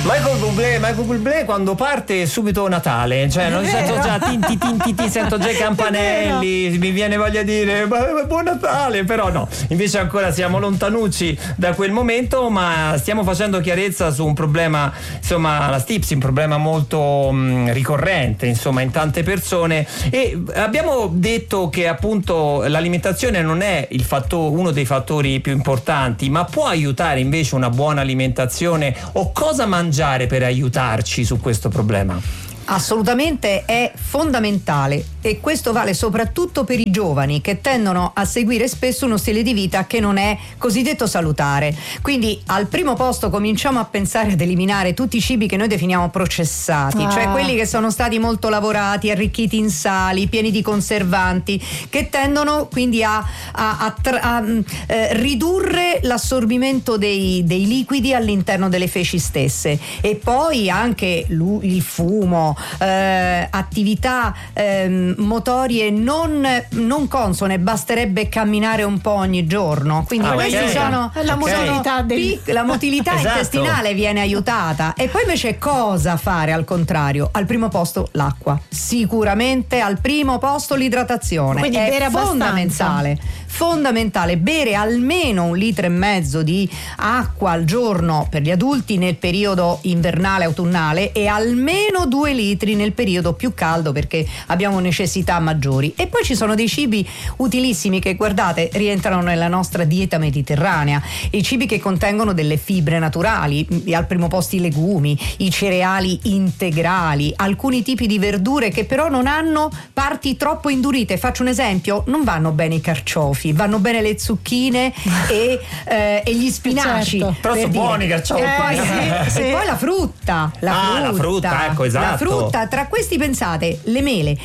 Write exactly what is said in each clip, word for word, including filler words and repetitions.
Michael Bublé, Michael Bublé quando parte è subito Natale, cioè non sento già tinti tinti tinti, sento già i campanelli, mi viene voglia di dire buon Natale, però no, invece ancora siamo lontanucci da quel momento, ma stiamo facendo chiarezza su un problema, insomma la stipsi, un problema molto mh, ricorrente insomma in tante persone, e abbiamo detto che appunto l'alimentazione non è il fatto, uno dei fattori più importanti, ma può aiutare invece una buona alimentazione, o cosa mangiare per aiutarci su questo problema? Assolutamente è fondamentale, e questo vale soprattutto per i giovani che tendono a seguire spesso uno stile di vita che non è cosiddetto salutare. Quindi al primo posto cominciamo a pensare ad eliminare tutti i cibi che noi definiamo processati, ah. cioè quelli che sono stati molto lavorati, arricchiti in sali, pieni di conservanti, che tendono quindi a, a, a, tra, a eh, ridurre l'assorbimento dei, dei liquidi all'interno delle feci stesse. E poi anche il fumo, Eh, attività eh, motorie non, non consone, basterebbe camminare un po' ogni giorno, quindi ah, questi okay. sono okay. la motilità, del... la motilità esatto. intestinale viene aiutata. E poi invece cosa fare al contrario? Al primo posto l'acqua, sicuramente al primo posto l'idratazione, quindi è bere fondamentale fondamentale bere almeno un litro e mezzo di acqua al giorno per gli adulti nel periodo invernale autunnale, e almeno due litri nel periodo più caldo, perché abbiamo necessità maggiori. E poi ci sono dei cibi utilissimi che, guardate, rientrano nella nostra dieta mediterranea, i cibi che contengono delle fibre naturali, al primo posto i legumi, i cereali integrali, alcuni tipi di verdure che però non hanno parti troppo indurite. Faccio un esempio: non vanno bene i carciofi, vanno bene le zucchine e, eh, e gli spinaci, certo. però sono buoni i carciofi, eh, sì, sì. E poi la frutta la ah, frutta la frutta, ecco, esatto. La frutta, tra questi pensate le mele,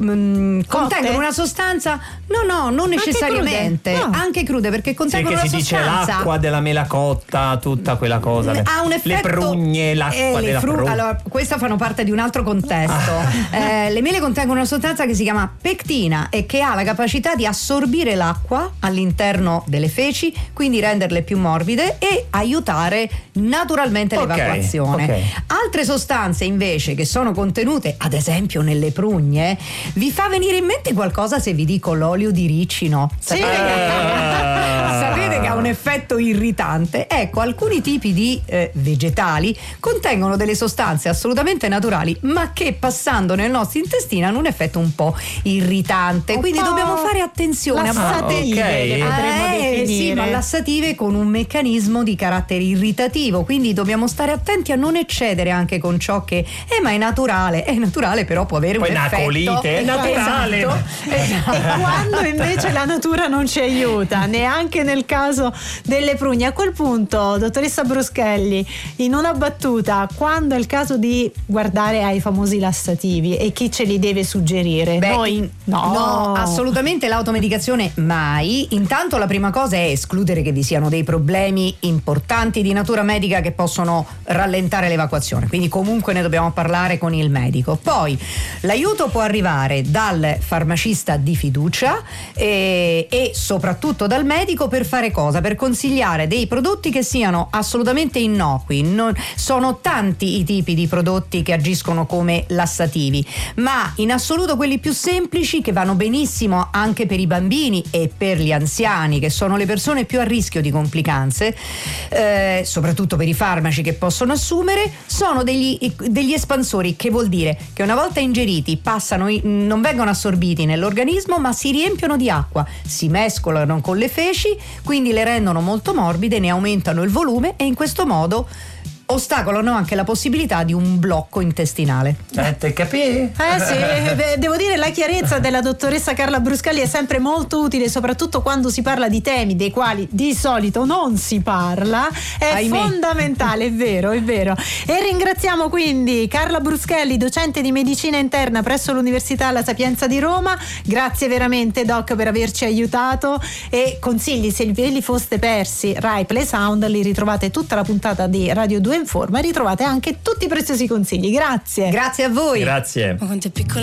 mh, contengono una sostanza, no no non necessariamente, anche crude, no. anche crude perché contengono sì, che una si sostanza, dice l'acqua della mela cotta, tutta quella cosa, ha un effetto, le prugne, l'acqua eh, della fru- frutta. Allora, questa fanno parte di un altro contesto. ah. eh, le mele contengono una sostanza che si chiama pectina e che ha la capacità di assorbire l'acqua all'interno delle feci, quindi renderle più morbide e aiutare naturalmente okay, l'evacuazione. okay. Altre sostanze invece che sono contenute ad esempio nelle prugne, vi fa venire in mente qualcosa se vi dico l'olio di ricino? Sì. Sapete, che, sapete che ha un effetto irritante? Ecco, alcuni tipi di eh, vegetali contengono delle sostanze assolutamente naturali, ma che passando nel nostro intestino hanno un effetto un po' irritante, un quindi po dobbiamo fare attenzione. Lassative, okay. le potremmo eh, definire. sì, ma lassative con un meccanismo di carattere irritativo, quindi dobbiamo stare attenti a non eccedere anche con ciò che eh, ma è naturale, è naturale però può avere poi un effetto. Colite, è naturale. Esatto, esatto. E quando invece la natura non ci aiuta, neanche nel caso delle prugne, a quel punto, dottoressa Bruschelli, in una battuta, quando è il caso di guardare ai famosi lassativi e chi ce li deve suggerire? Beh, Noi no. no, assolutamente l'automedicazione mai. Intanto la prima cosa è escludere che vi siano dei problemi importanti di natura medica che possono rallentare l'evacuazione, quindi comunque ne dobbiamo parlare con il medico. Poi l'aiuto può arrivare dal farmacista di fiducia e, e soprattutto dal medico per fare cosa? Per consigliare dei prodotti che siano assolutamente innocui. Non, sono tanti i tipi di prodotti che agiscono come lassativi, ma in assoluto quelli più semplici, che vanno benissimo anche per i bambini e per gli anziani, che sono le persone più a rischio di complicanze, eh, soprattutto per i farmaci che possono assumere, sono degli, degli espansori, che vuol dire che una volta ingeriti passano, non vengono assorbiti nell'organismo ma si riempiono di acqua, si mescolano con le feci, quindi le rendono molto morbide, ne aumentano il volume e in questo modo ostacolano anche la possibilità di un blocco intestinale. Eh, te capì? Eh sì, devo dire, la chiarezza della dottoressa Carla Bruschelli è sempre molto utile, soprattutto quando si parla di temi dei quali di solito non si parla, è Ahimè. fondamentale, è vero, è vero. E ringraziamo quindi Carla Bruschelli, docente di medicina interna presso l'Università La Sapienza di Roma. Grazie veramente, Doc, per averci aiutato, e consigli, se ve li foste persi, Rai Play Sound, li ritrovate tutta la puntata di Radio due Informa e ritrovate anche tutti i preziosi consigli. Grazie. Grazie a voi. Grazie.